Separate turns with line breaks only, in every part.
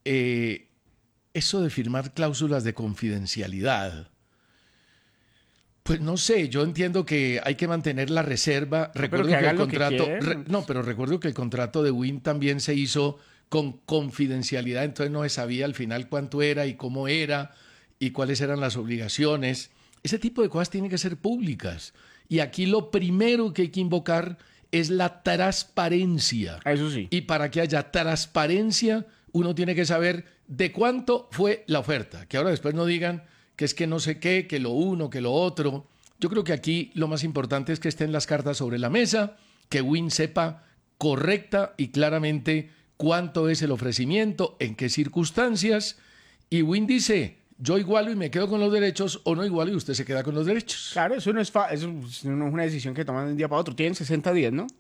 eso de firmar cláusulas de confidencialidad, pues no sé, yo entiendo que hay que mantener la reserva. Recuerdo que el contrato, pero recuerdo que el contrato de Win también se hizo con confidencialidad, entonces no se sabía al final cuánto era y cómo era y cuáles eran las obligaciones. Ese tipo de cosas tienen que ser públicas. Y aquí lo primero que hay que invocar es la transparencia.
Eso sí.
Y para que haya transparencia, uno tiene que saber de cuánto fue la oferta. Que ahora después no digan que es que no sé qué, que lo uno, que lo otro. Yo creo que aquí lo más importante es que estén las cartas sobre la mesa, que Win sepa correcta y claramente cuánto es el ofrecimiento, en qué circunstancias. Y Win dice, yo igualo y me quedo con los derechos, o no igualo y usted se queda con los derechos.
Claro, eso no es una decisión que toman de un día para otro. Tienen 60 días, ¿no?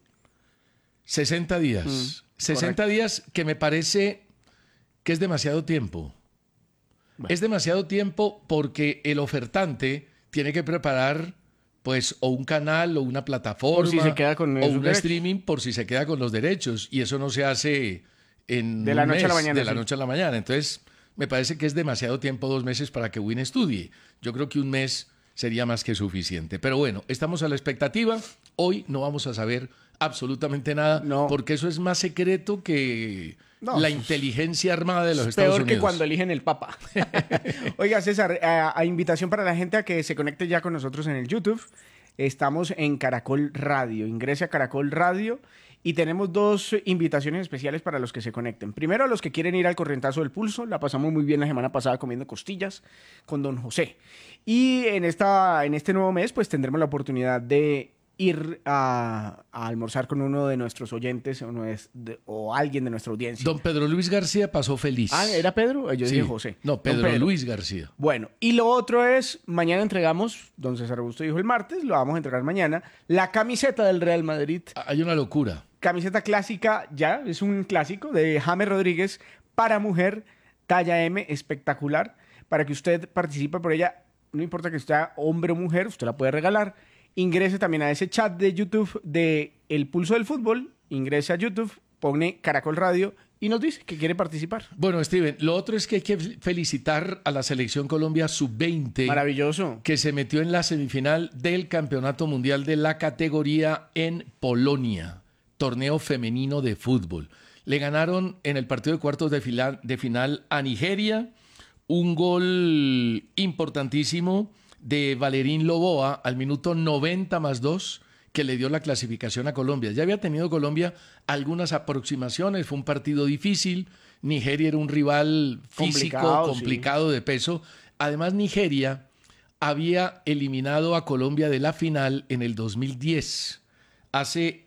60 días. 60 correcto. Días que me parece que es demasiado tiempo. Bueno. Es demasiado tiempo porque el ofertante tiene que preparar pues o un canal o una plataforma
por si se queda con
o un streaming por si se queda con los derechos. Y eso no se hace en
de la noche a la mañana.
De la noche a la mañana. Entonces, me parece que es demasiado tiempo, 2 meses, para que Win estudie. Yo creo que 1 mes sería más que suficiente. Pero bueno, estamos a la expectativa. Hoy no vamos a saber absolutamente nada, porque eso es más secreto que la inteligencia armada de los Estados Unidos.
Peor que cuando eligen el Papa. Oiga, César, a invitación para la gente a que se conecte ya con nosotros en el YouTube. Estamos en Caracol Radio. Ingrese a Caracol Radio y tenemos 2 invitaciones especiales para los que se conecten. Primero, a los que quieren ir al Corrientazo del Pulso. La pasamos muy bien la semana pasada comiendo costillas con don José. Y en este nuevo mes, pues tendremos la oportunidad de ir a almorzar con uno de nuestros oyentes o alguien de nuestra audiencia.
Don Pedro Luis García pasó feliz.
Ah, ¿era Pedro? Yo dije José.
No, Pedro Luis García.
Bueno, y lo otro es, mañana entregamos, don César Augusto dijo el martes, lo vamos a entregar mañana, la camiseta del Real Madrid.
Hay una locura.
Camiseta clásica, ya, es un clásico de James Rodríguez para mujer, talla M, espectacular, para que usted participe por ella, no importa que sea hombre o mujer, usted la puede regalar. Ingrese también a ese chat de YouTube de El Pulso del Fútbol, ingrese a YouTube, pone Caracol Radio y nos dice que quiere participar.
Bueno, Steven, lo otro es que hay que felicitar a la Selección Colombia Sub-20.
Maravilloso.
Que se metió en la semifinal del Campeonato Mundial de la categoría en Polonia, torneo femenino de fútbol. Le ganaron en el partido de cuartos de final a Nigeria, un gol importantísimo de Valerín Loboa al minuto 90+2 que le dio la clasificación a Colombia. Ya había tenido Colombia algunas aproximaciones, fue un partido difícil, Nigeria era un rival físico, complicado de peso. Además, Nigeria había eliminado a Colombia de la final en el 2010, hace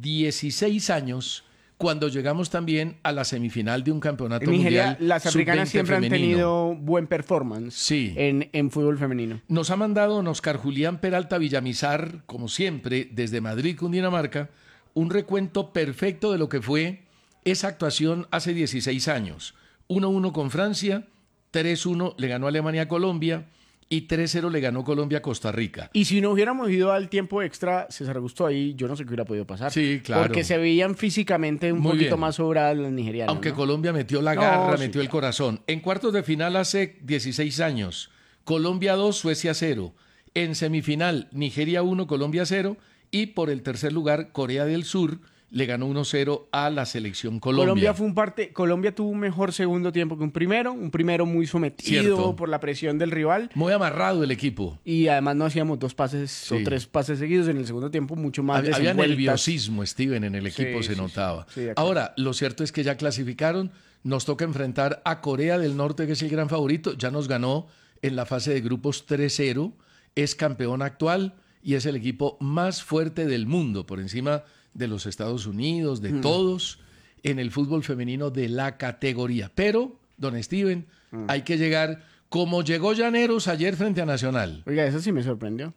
16 años, cuando llegamos también a la semifinal de un campeonato mundial.
Las africanas siempre femenino. Han tenido buen performance en fútbol femenino.
Nos ha mandado Oscar Julián Peralta Villamizar, como siempre, desde Madrid, Cundinamarca, un recuento perfecto de lo que fue esa actuación hace 16 años. 1-1 con Francia, 3-1 le ganó Alemania a Colombia y 3-0 le ganó Colombia a Costa Rica.
Y si no hubiéramos ido al tiempo extra, César Augusto, ahí yo no sé qué hubiera podido pasar.
Sí, claro.
Porque se veían físicamente un poquito más sobradas las nigerianas.
Aunque Colombia metió la garra, metió el corazón. En cuartos de final hace 16 años, Colombia 2, Suecia 0. En semifinal, Nigeria 1, Colombia 0. Y por el tercer lugar, Corea del Sur le ganó 1-0 a la selección Colombia.
Colombia tuvo un mejor segundo tiempo que un primero muy sometido por la presión del rival.
Muy amarrado el equipo.
Y además no hacíamos 2 pases o 3 pases seguidos en el segundo tiempo, mucho más
Había nerviosismo, Steven, en el equipo se notaba.
Sí,
ahora, lo cierto es que ya clasificaron, nos toca enfrentar a Corea del Norte, que es el gran favorito, ya nos ganó en la fase de grupos 3-0, es campeón actual y es el equipo más fuerte del mundo, por encima de los Estados Unidos, de todos, en el fútbol femenino de la categoría. Pero, don Steven, hay que llegar como llegó Llaneros ayer frente a Nacional.
Oiga, eso sí me sorprendió.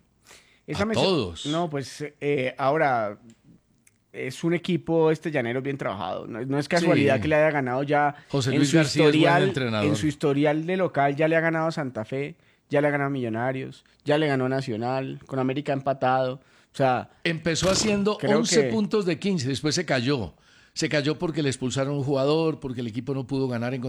Todos.
No, pues ahora es un equipo Llaneros bien trabajado. No es casualidad que le haya ganado ya
José Luis García es buen entrenador.
En su historial de local ya le ha ganado a Santa Fe, ya le ha ganado a Millonarios, ya le ganó a Nacional, con América empatado. O sea,
empezó haciendo 11 puntos de 15, después se cayó. Se cayó porque le expulsaron un jugador, porque el equipo no pudo ganar en